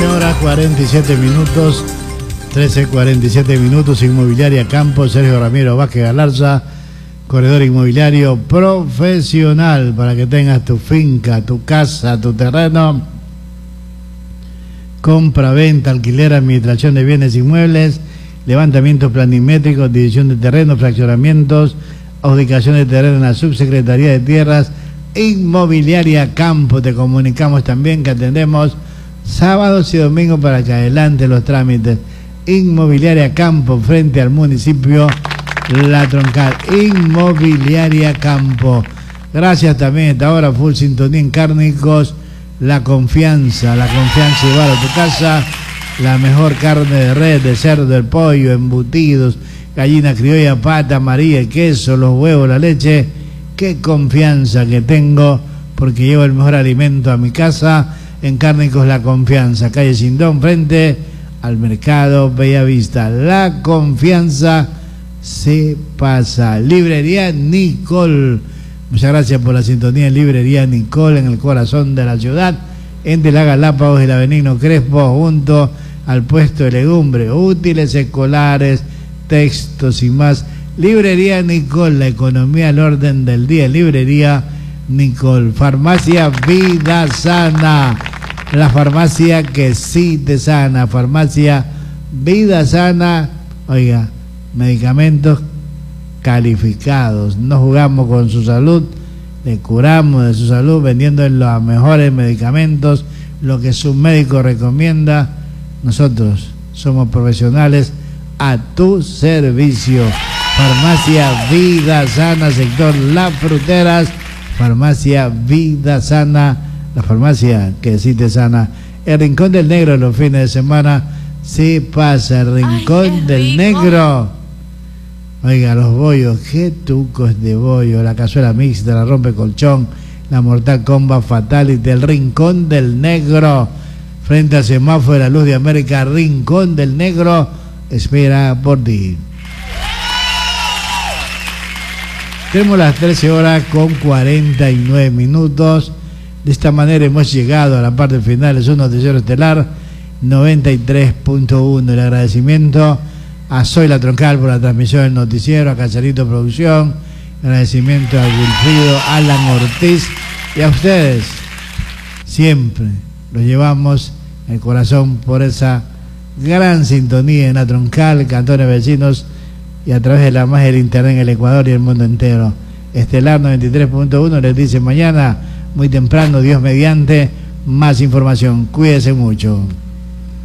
horas 47 minutos, 13:47 minutos. Inmobiliaria Campo, Sergio Ramiro Vázquez Galarza, corredor inmobiliario profesional para que tengas tu finca, tu casa, tu terreno. Compra, venta, alquiler, administración de bienes inmuebles, levantamientos planimétricos, división de terrenos, fraccionamientos, adjudicación de terreno en la Subsecretaría de Tierras. Inmobiliaria Campo, te comunicamos también que atendemos sábados y domingos para que adelante los trámites. Inmobiliaria Campo, frente al municipio La Troncal. Inmobiliaria Campo. Gracias también a esta hora, full sintonía en Cárnicos. La confianza llevar a tu casa la mejor carne de res, de cerdo, del pollo, embutidos, gallina criolla, pata, amarilla, queso, los huevos, la leche. Qué confianza que tengo porque llevo el mejor alimento a mi casa. En Cárnicos La Confianza, calle Sindón, frente al mercado Bellavista. La confianza se pasa. Librería Nicole. Muchas gracias por la sintonía en Librería Nicole, en el corazón de la ciudad, entre la Galápagos y la Benigno Crespo, junto al puesto de legumbre, útiles escolares, textos y más. Librería Nicole, la economía al orden del día. Librería Nicole. Farmacia Vida Sana, la farmacia que sí te sana. Farmacia Vida Sana. Oiga, medicamentos calificados. No jugamos con su salud, le curamos de su salud vendiendo los mejores medicamentos, lo que su médico recomienda. Nosotros somos profesionales a tu servicio. Farmacia Vida Sana, sector Las Fruteras. Farmacia Vida Sana, la farmacia que sí te sana. El Rincón del Negro los fines de semana se pasa. El Rincón del Negro. Oiga, los bollos, qué tucos de bollo. La cazuela mixta, la rompe colchón, la Mortal Kombat Fatality. El Rincón del Negro, frente al semáforo de la Luz de América. Rincón del Negro espera por ti. Tenemos las 13 horas con 49 minutos. De esta manera hemos llegado a la parte final de su noticiero estelar 93.1. El agradecimiento a Soy La Troncal por la transmisión del noticiero, a Cacharito Producción, agradecimiento a Wilfrido Alan Ortiz y a ustedes. Siempre los llevamos en el corazón por esa gran sintonía en La Troncal, cantones vecinos y a través de la magia del internet en el Ecuador y el mundo entero. Estelar 93.1 les dice mañana muy temprano, Dios mediante, más información. Cuídense mucho.